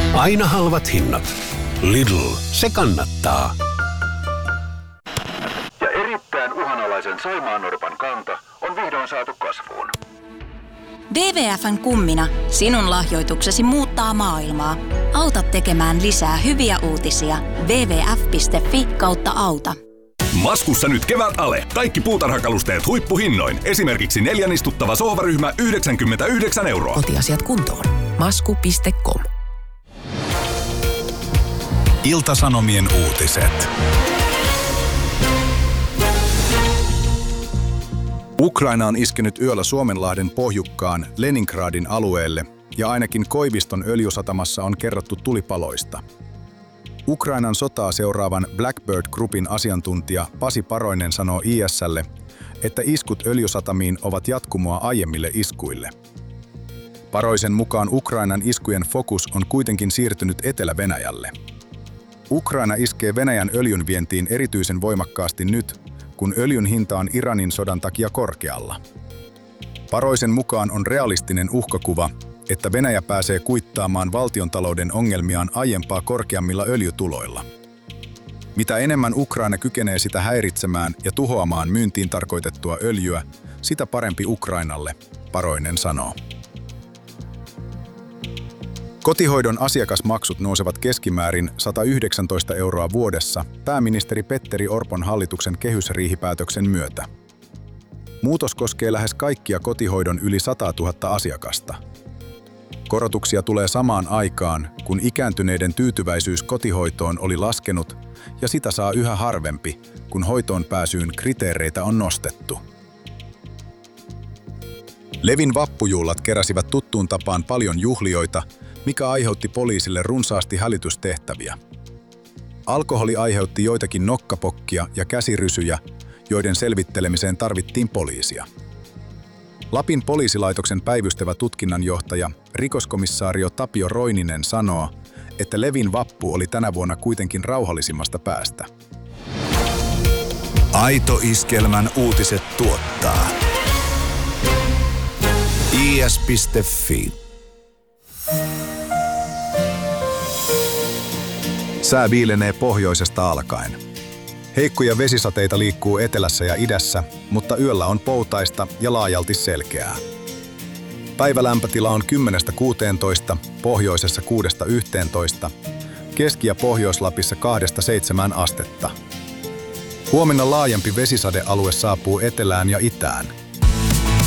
Aina halvat hinnat. Lidl, se kannattaa. Ja erittäin uhanalaisen saimaannorpan kanta on vihdoin saatu kasvuun. WWF:n kummina sinun lahjoituksesi muuttaa maailmaa. Auta tekemään lisää hyviä uutisia. wwf.fi/auta. Maskussa nyt kevätale. Kaikki puutarhakalusteet huippuhinnoin. Esimerkiksi 4 istuttava sohvaryhmä 99 €. Kotiasiat kuntoon. Masku.com. Ilta-Sanomien uutiset. Ukraina on iskenyt yöllä Suomenlahden pohjukkaan Leningradin alueelle ja ainakin Koiviston öljysatamassa on kerrottu tulipaloista. Ukrainan sotaa seuraavan Blackbird Groupin asiantuntija Pasi Paroinen sanoo IS:lle, että iskut öljysatamiin ovat jatkumoa aiemmille iskuille. Paroisen mukaan Ukrainan iskujen fokus on kuitenkin siirtynyt Etelä-Venäjälle. Ukraina iskee Venäjän öljynvientiin erityisen voimakkaasti nyt, kun öljyn hinta on Iranin sodan takia korkealla. Paroisen mukaan on realistinen uhkakuva, että Venäjä pääsee kuittaamaan valtiontalouden ongelmiaan aiempaa korkeammilla öljytuloilla. Mitä enemmän Ukraina kykenee sitä häiritsemään ja tuhoamaan myyntiin tarkoitettua öljyä, sitä parempi Ukrainalle, Paroinen sanoo. Kotihoidon asiakasmaksut nousevat keskimäärin 119 € vuodessa pääministeri Petteri Orpon hallituksen kehysriihipäätöksen myötä. Muutos koskee lähes kaikkia kotihoidon yli 100 000 asiakasta. Korotuksia tulee samaan aikaan, kun ikääntyneiden tyytyväisyys kotihoitoon oli laskenut ja sitä saa yhä harvempi, kun hoitoon pääsyyn kriteereitä on nostettu. Levin vappujuhlat keräsivät tuttuun tapaan paljon juhlijoita, mikä aiheutti poliisille runsaasti hälytystehtäviä. Alkoholi aiheutti joitakin nokkapokkia ja käsirysyjä, joiden selvittelemiseen tarvittiin poliisia. Lapin poliisilaitoksen päivystävä tutkinnanjohtaja, rikoskomissaario Tapio Roininen sanoo, että Levin vappu oli tänä vuonna kuitenkin rauhallisimmasta päästä. Aito Iskelmän uutiset tuottaa is.fi. Sää viilenee pohjoisesta alkaen. Heikkoja vesisateita liikkuu etelässä ja idässä, mutta yöllä on poutaista ja laajalti selkeää. Päivälämpötila on 10–16, pohjoisessa 6–11, Keski- ja Pohjois-Lapissa 2–7 astetta. Huomenna laajempi vesisadealue saapuu etelään ja itään.